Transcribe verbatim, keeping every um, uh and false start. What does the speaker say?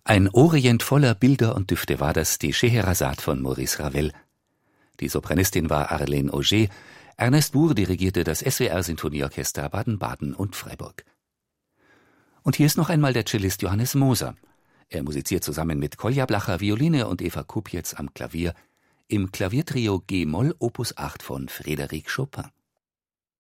Ein Orient voller Bilder und Düfte war das, die Scheherazade von Maurice Ravel. Die Sopranistin war Arlene Auger, Ernest Buhr dirigierte das S W R-Sinfonieorchester Baden-Baden und Freiburg. Und hier ist noch einmal der Cellist Johannes Moser. Er musiziert zusammen mit Kolja Blacher Violine und Eva Kupjetz am Klavier im Klaviertrio G-Moll Opus acht von Frédéric Chopin.